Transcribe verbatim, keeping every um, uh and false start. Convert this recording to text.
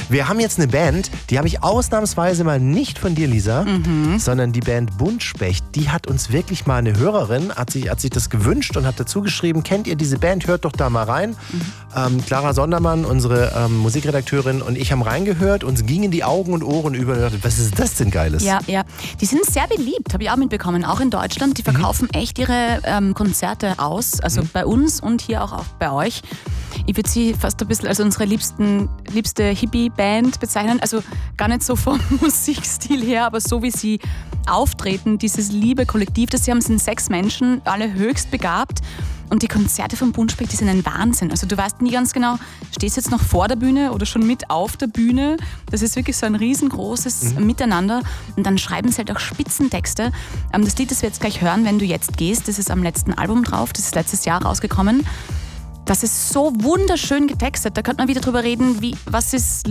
Wir haben jetzt eine Band, die habe ich ausnahmsweise mal nicht von dir, Lisa, mhm. sondern die Band Buntspecht. Die hat uns wirklich mal eine Hörerin, hat sich, hat sich das gewünscht und hat dazu geschrieben, kennt ihr diese Band, hört doch da mal rein. Mhm. Ähm, Clara Sondermann, unsere ähm, Musikredakteurin und ich haben reingehört, uns gingen die Augen und Ohren über und dachten, was ist das denn Geiles? Ja, ja. Die sind sehr beliebt, habe ich auch mitbekommen, auch in Deutschland. Die verkaufen mhm. echt ihre ähm, Konzerte aus, also mhm. bei uns und hier auch, auch bei euch. Ich würde sie fast ein bisschen als unsere liebsten, liebste Hippie-Band bezeichnen. Also gar nicht so vom Musikstil her, aber so wie sie auftreten, dieses liebe Kollektiv, das sie haben, sind sechs Menschen, alle höchst begabt. Und die Konzerte von Buntspecht, die sind ein Wahnsinn. Also du weißt nie ganz genau, stehst du jetzt noch vor der Bühne oder schon mit auf der Bühne. Das ist wirklich so ein riesengroßes mhm. Miteinander. Und dann schreiben sie halt auch Spitzentexte. Das Lied, das wir jetzt gleich hören, Wenn du jetzt gehst, das ist am letzten Album drauf, das ist letztes Jahr rausgekommen. Das ist so wunderschön getextet. Da könnte man wieder drüber reden, wie, was ist